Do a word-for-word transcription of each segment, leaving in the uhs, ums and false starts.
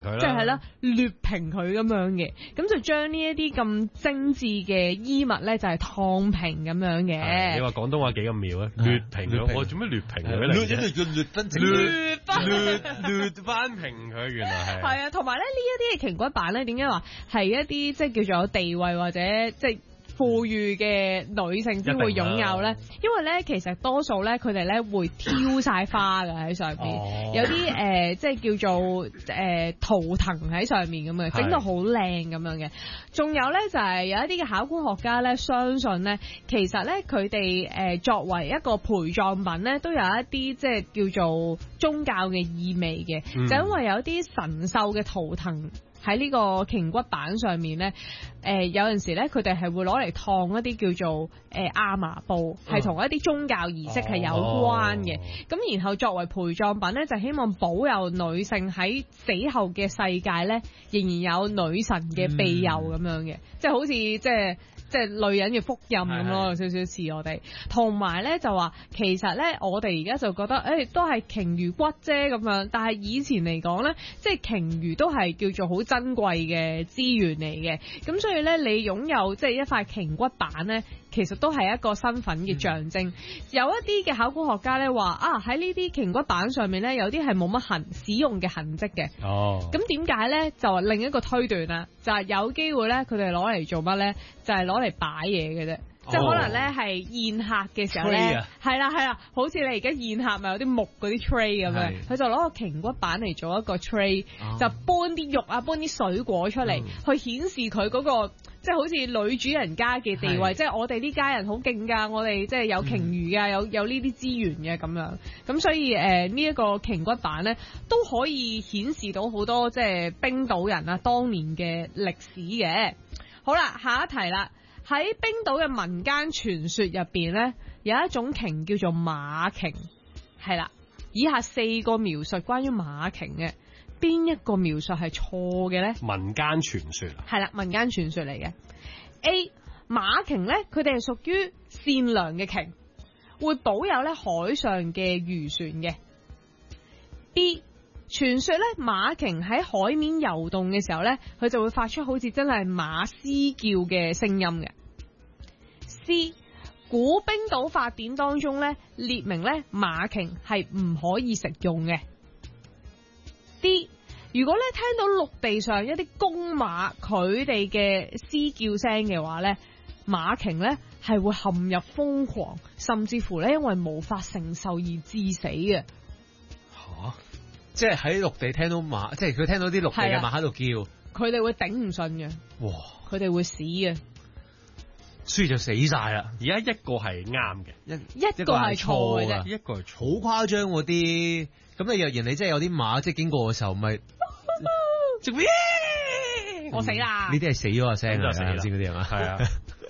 即係啦，掠平佢咁樣嘅，咁就將呢一啲咁精緻嘅衣物咧，就係燙平咁樣嘅。 你話廣東話幾咁妙啊？掠平咗，我做咩掠平佢咧？ 掠因為要掠分整， 掠翻掠掠翻平佢，原來係。 係啊，同埋咧呢一啲嘅頸骨板咧，點解話係一啲即係叫做有地位或者即係富裕嘅女性先會擁有咧？因為咧其實多數咧佢哋咧會挑晒花嘅喺上邊， 哦、 有啲誒、呃、即係叫做誒圖騰喺上面咁嘅，整到好靚咁樣嘅。仲有咧就係、是、有一啲嘅考古學家咧相信咧，其實咧佢哋誒作為一個陪葬品咧，都有一啲即係叫做宗教嘅意味嘅，嗯、就因為有啲神獸嘅圖騰喺呢個頸骨板上面咧，誒、呃、有陣時咧佢哋係會攞嚟燙一啲叫做誒亞麻布，係同、嗯、一啲宗教儀式係有關嘅。咁、哦、然後作為陪葬品咧，就希望保佑女性喺死後嘅世界咧，仍然有女神嘅庇佑咁樣嘅，即係好似即係。即係女人嘅福音咁咯，有少少似我哋。同埋咧就話，其實咧我哋而家就覺得，誒、欸、都係鯨魚骨啫咁樣。但係以前嚟講咧，即係鯨魚都係叫做好珍貴嘅資源嚟嘅。咁所以咧，你擁有即係一塊鯨骨板咧，其實都係一個身份嘅象徵。嗯、有一啲嘅考古學家咧話，啊喺呢啲鯨骨板上面咧，有啲係冇乜痕使用嘅痕跡嘅。哦。咁點解咧？就另一個推斷啦，就係、是、有機會咧，佢哋攞嚟做乜咧？就係攞嚟擺嘢嘅啫，即係可能咧係宴客嘅時候咧，係啦係啦，好似你而家宴客咪有啲木嗰啲 tray 咁樣，佢就攞個頸骨板嚟做一個 tray，、哦、就搬啲肉啊，搬啲水果出嚟，嗯、去顯示佢嗰、嗰個即係好似女主人家嘅地位，即係我哋呢家人好勁㗎，我哋即係有鯨魚㗎，有有呢啲資源嘅咁樣，咁所以誒呢一個頸骨板咧都可以顯示到好多即係冰島人啊當年嘅歷史嘅。好啦，下一題啦。喺冰島嘅民間傳說入邊咧，有一種鯨叫做馬鯨，係啦。以下四個描述關於馬鯨嘅，邊一個描述係錯嘅咧？ 民間傳說係啦，民間傳說嚟嘅。A 馬鯨咧，佢哋係屬於善良嘅鯨，會保佑咧海上嘅漁船嘅。B傳說咧，馬鯨喺海面游動嘅時候咧，佢就會發出好似真係馬嘶叫嘅聲音嘅。C 古冰島法典當中咧列明咧馬鯨係唔可以食用嘅。D 如果咧聽到陸地上一啲公馬佢哋嘅嘶叫聲嘅話咧，馬鯨咧係會陷入瘋狂，甚至乎咧因為無法承受而致死嘅。 吓？即係喺陸地聽到馬，即係佢聽到啲陸地嘅馬喺度叫， 佢哋會頂唔順嘅。哇！佢哋會死嘅， 所以就死晒啦。 而家一個係啱嘅， 一一個係錯嘅啫， 一個係錯。 好誇張嗰啲，咁你若然你真係有啲馬即係經過嘅時候，咪即係我死啦！ 呢啲係死咗嘅聲啊， 先嗰啲係嘛？係啊。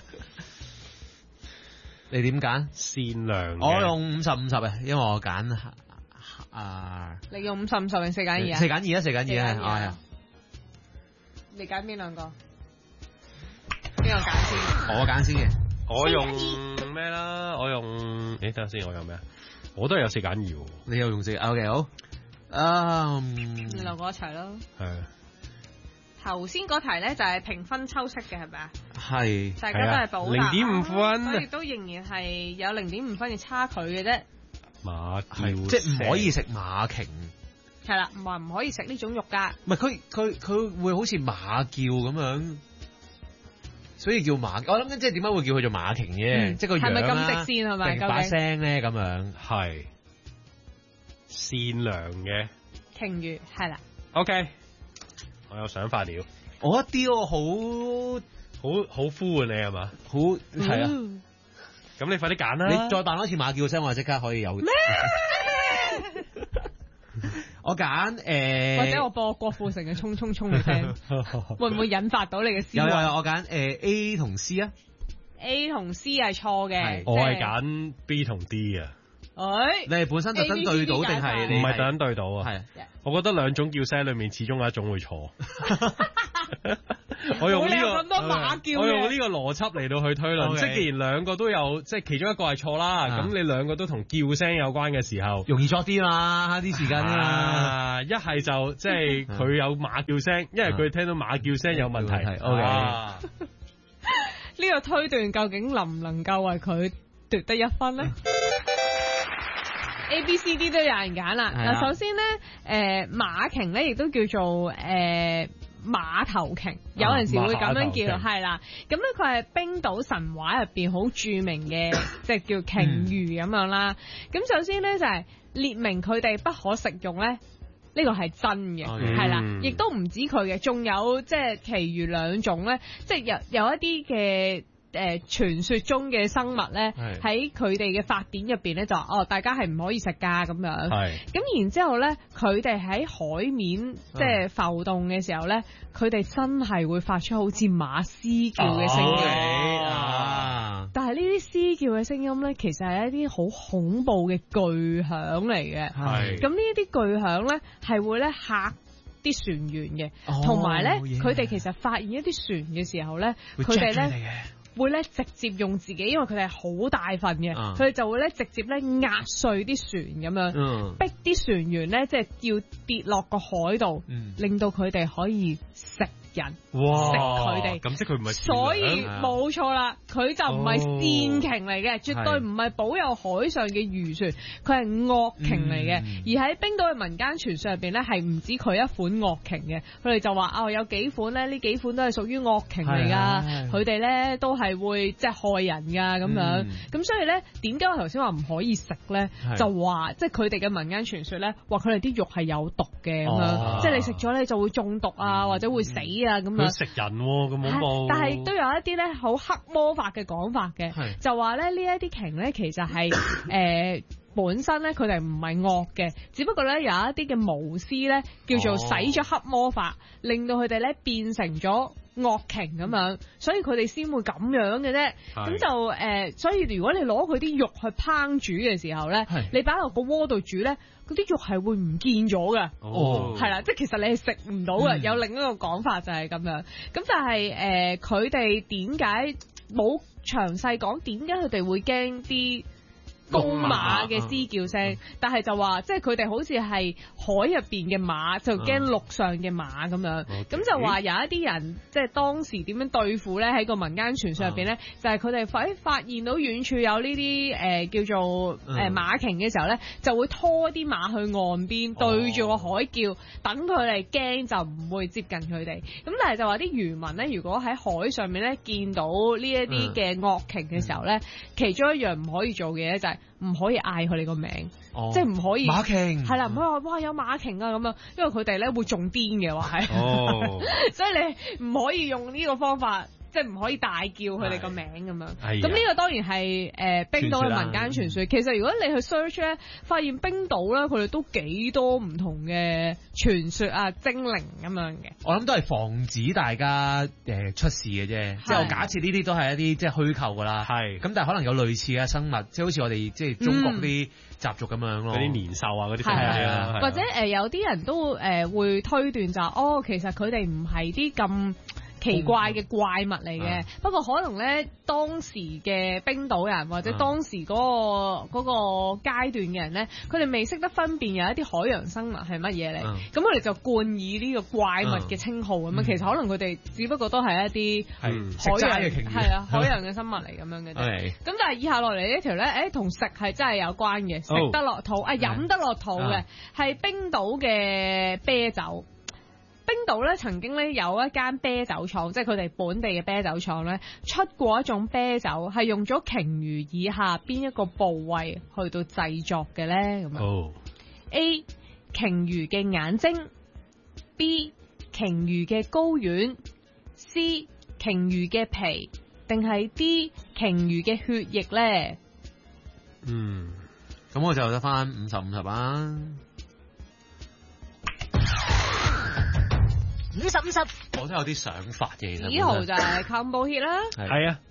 你點揀？ 善良。 我用五十五十啊，因為我揀。啊！ 你用五十五十定四揀二啊？ 四揀二啊，四揀二啊，係啊！ 你揀邊兩個？邊個揀先？ 我揀先嘅。 我用咩啦？我用誒，等下先，我用咩啊？我都係有四揀二。 你又用四 ？OK， 好。啊， 你兩個一齊咯。 係。 頭先嗰題咧就係平分秋色嘅，係咪啊？ 係。 大家都係補零點五分， 所以都仍然係有零點五分嘅差距嘅啫。 馬叫即係唔可以食馬鯨， 係啦，唔話唔可以食呢種肉噶。 唔係佢佢佢會好似馬叫咁樣，所以叫馬。我諗緊即係點解會叫佢做馬鯨啫？嗯、即係個樣啦。係咪咁直先係咪？定把聲咧咁樣？係善良嘅鯨魚係啦。 OK，我有想法了。 我一啲我好好好呼喚你係嘛？ 好係啊。嗯咁你快啲揀啦！ 你再扮多次馬叫聲，我即刻可以有。我揀誒，呃、 或者我播郭富城嘅《衝衝衝》嚟聽，會唔會引發到你嘅思維？ 有有有，我揀誒、呃、A 同 C 啊。 A 同 C 係錯嘅， 我係揀 B 同 D 啊。 誒， 你係本身特登對到定係唔係特登對到啊？ 係， 我覺得兩種叫聲裏面始終有一種會錯。 我用呢、這個咁多馬叫， 我用呢個邏輯嚟到去推論， Okay. 即係既然兩個都有，即係其中一個係錯啦，咁、啊、你兩個都同叫聲有關嘅時候， 容易作啲嘛，啲時間啊， 一係就即係佢有馬叫聲，一係佢聽到馬叫聲有問題。 O K， 呢個推斷究竟能唔能夠為佢奪得一分呢？A、B、C、D 都有人揀啦。嗱，首先咧，誒、呃、馬鯨咧亦都叫做誒、呃、馬頭鯨，有陣時會咁樣叫，係啦。咁咧佢係冰島神話入邊好著名嘅，即係叫鯨魚咁樣啦。咁、嗯、首先咧就係、是、列明佢哋不可食用咧，呢、這個係真嘅，係、okay. 啦，亦都唔止佢嘅，仲有即係其餘兩種咧，即係有有一啲嘅。誒、呃、傳說中嘅生物咧，喺佢哋嘅法典入邊咧就話哦，大家係唔可以食㗎咁樣。係。咁然之後咧，佢哋喺海面即係浮動嘅時候咧，佢哋真係會發出好似馬嘶叫嘅聲音。 哦、啊！ 但係呢啲嘶叫嘅聲音咧，其實係一啲好恐怖嘅巨響嚟嘅。係。咁呢一啲巨響咧，係會咧嚇啲船員嘅，同埋咧佢哋其實發現一啲船嘅時候咧，佢哋咧。會咧直接用自己，因為佢哋係好大份嘅，佢、uh. 哋就會咧直接咧壓碎啲船咁樣，uh. 逼啲船員咧即係要跌落個海度，uh. 令到佢哋可以食人， 哇！ 食佢哋， 咁即係佢唔係， 所以冇錯啦，佢就唔係戰鯨嚟嘅，絕對唔係保有海上嘅漁船，佢係惡鯨嚟嘅。而喺冰島嘅民間傳說入邊咧，係唔止佢一款惡鯨嘅，佢哋就話哦有幾款咧，呢幾款都係屬於惡鯨嚟噶，佢哋咧都係會即係害人噶咁樣。咁、嗯、所以咧，點解我頭先話唔可以食咧？就話即係佢哋嘅民間傳說咧，話佢哋啲肉係有毒嘅咁樣，哦、即係你食咗咧就會中毒啊，或者會死。啊咁樣食人咁恐怖， 但係都有一啲咧好黑魔法嘅講法嘅，就話咧呢一啲鯨咧其實係誒、呃、本身咧佢哋唔係惡嘅，只不過咧有一啲嘅巫師咧叫做使咗黑魔法，哦、令到佢哋咧變成咗惡鯨咁樣，所以佢哋先會咁樣嘅啫。咁就誒、呃，所以如果你攞佢啲肉去烹煮嘅時候咧，你擺落個鍋度煮咧。嗰啲肉係會唔見咗嘅，哦，係啦，即係其實你係食唔到嘅。有另一個講法就係咁樣。咁但係誒，佢哋點解冇詳細講點解佢哋會驚啲公馬嘅嘶叫聲？但係就話即係佢哋好似係海入邊嘅馬，就驚陸上嘅馬咁樣。咁就話有一啲人即係當時點樣對付咧？喺個民間傳說入邊咧，就係佢哋發發現到遠處有呢啲誒叫做誒馬鯨嘅時候咧，就會拖啲馬去岸邊，對住個海叫，等佢哋驚就唔會接近佢哋。咁但係就話啲漁民咧，如果喺海上面咧見到呢一啲嘅惡鯨嘅時候咧，其中一樣唔可以做嘅咧就係唔可以嗌佢哋個名，哦、即係唔可以馬鯨係啦，唔可以話哇有馬鯨啊咁樣，因為佢哋咧會中癲嘅話係，哦、所以你唔可以用呢個方法，即係唔可以大叫佢哋個名咁樣。咁呢個當然係誒、呃、冰島嘅民間傳說。其實如果你去 search 咧，發現冰島咧佢哋都幾多唔同嘅傳說啊、精靈咁樣嘅。 我諗都係防止大家誒、呃、出事嘅啫，即係我假設呢啲都係一啲即係虛構㗎啦。係咁，但係可能有類似嘅生物，即係好似我哋即係中國啲習俗咁樣咯，嗰、嗯、啲年獸啊嗰啲係啊， 或者誒、呃、有啲人都誒、呃、會推斷就哦，其實佢哋唔係啲咁奇怪嘅怪物嚟嘅、嗯，不過可能咧當時嘅冰島人或者當時嗰、嗰個嗰、嗯、個階段嘅人咧，佢哋未識得分辨有一啲海洋生物係乜嘢嚟，咁佢哋就冠以呢個怪物嘅稱號咁樣、嗯。其實可能佢哋只不過都係一啲海洋係啊海洋嘅生物嚟咁樣嘅啫。咁但係以下落嚟呢條咧，誒同食係真係有關嘅，食得落肚、哦、啊飲得落肚嘅係冰島嘅啤酒。冰島咧曾經咧有一間啤酒廠，即係佢哋本地嘅啤酒廠咧，出過一種啤酒係用咗鯨魚以下邊一個部位去到製作嘅咧咁樣。Oh. A. 鯨魚嘅眼睛 B. 鯨魚嘅睾丸 C. 鯨魚嘅皮定係 D. 鯨魚嘅血液咧？ 嗯，咁我就得翻五十五十啊。 五十五十， 我都有啲想法嘅。 幾號就係 combo hit 啦， 係啊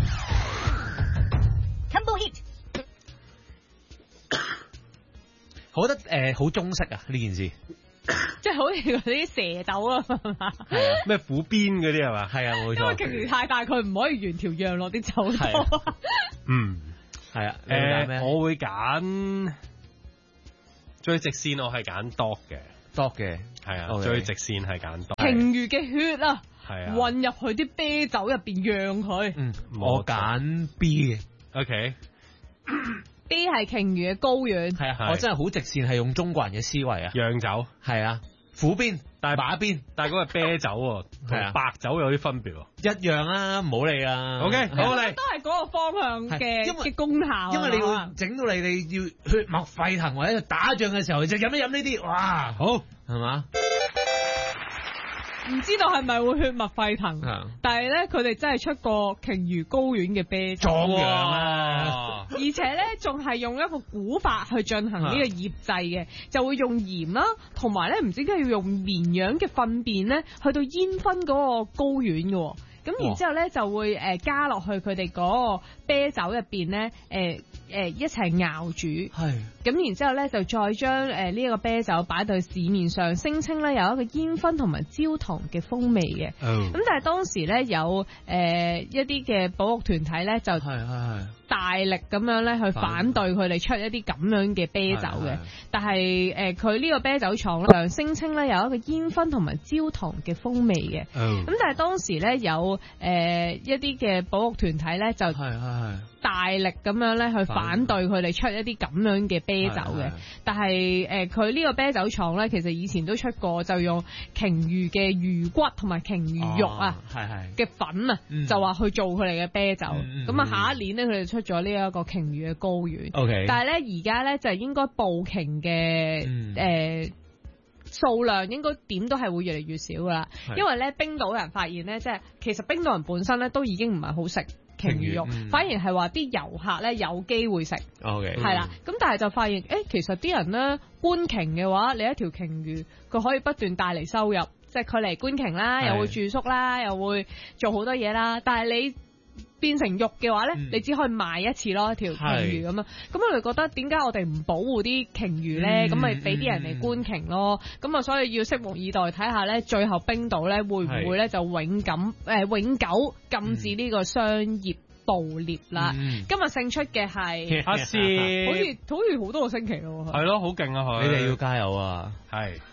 combo hit， 我覺得誒好中式啊呢件事。 即係好似嗰啲蛇酒啊，係嘛？ 係啊，咩虎鞭嗰啲係嘛？ 係啊，冇錯。 因為鯨魚太大，佢唔可以原條讓落啲酒度。 嗯， 係啊。 誒，我會揀最直線，我係揀 dog 嘅 dog 嘅， 係啊，最直線係揀 dog。 鯨魚嘅血啊， 係啊， 混入去啲啤酒入邊讓佢。 嗯，我揀 B 嘅。 OK。 B 係鯨魚嘅睾丸。 係啊，我真係好直線，係用中國人嘅思維啊。 釀酒係啊，虎鞭大把鞭， 但係嗰個啤酒喎，同白酒有啲分別喎。 一樣啦，唔好理啊。 OK，好嚟， 都係嗰個方向嘅嘅功效。 因為你要整到你哋要血脈沸騰，或者打仗嘅時候就飲一飲呢啲，哇，好係嘛？ 唔知道係咪會血脈沸騰， 嗯、 但係咧佢哋真係出過鯨魚睾丸嘅啤酒， 壯陽啊！ 而且咧仲係用一個古法去進行呢個醃製嘅，就會用鹽啦，同埋咧唔知點解要用綿羊嘅糞便咧去到煙燻嗰個睾丸嘅，咁然之後咧就會誒加落去佢哋嗰個啤酒入邊咧誒誒一齊熬煮，係咁然之後咧就再將誒呢一個啤酒擺到市面上，聲稱咧有一個煙燻同埋焦糖嘅風味嘅。咁、oh. 但係當時咧有誒、呃、一啲嘅保育團體咧就係係大力咁樣咧去反對佢哋出一啲咁樣嘅啤酒嘅，但係誒佢呢個啤酒廠咧聲稱咧有一個煙燻同埋焦糖嘅風味嘅。咁、oh. 但係當時咧有誒、呃、一啲嘅保育團體咧就係係大力咁樣咧去反對佢哋出一啲咁樣嘅啤酒嘅，但係誒佢呢個啤酒廠咧其實以前都出過，就用鯨魚嘅魚骨同埋鯨魚肉啊嘅粉啊，嗯、就話去做佢哋嘅啤酒。咁、嗯、啊下一年咧佢哋出咗呢一個鯨魚嘅睾丸。Okay. 但係咧而家咧就係應該捕鯨嘅誒。嗯呃數量應該點都係會越嚟越少噶啦，因為咧冰島人發現咧，即係其實冰島人本身咧都已經唔係好食鯨魚肉，嗯、反而係話啲遊客咧有機會食，係啦。咁但係就發現，誒、欸、其實啲人咧觀鯨嘅話，你一條鯨魚佢可以不斷帶嚟收入，即係佢嚟觀鯨啦，又會住宿啦，又會做好多嘢啦。但係你變成肉嘅話咧，嗯、你只可以賣一次咯，一條鯨魚咁樣。咁我哋覺得點解我哋唔保護啲鯨魚咧？咁咪俾啲人嚟觀鯨咯。咁啊，所以要拭目以待，睇下咧，最後冰島咧會唔會咧就永感誒、呃、永久禁止呢個商業捕獵啦。嗯、今日勝出嘅係阿詩， 好似好似好多個星期咯。 係咯，好勁啊佢！ 你哋要加油啊！ 係。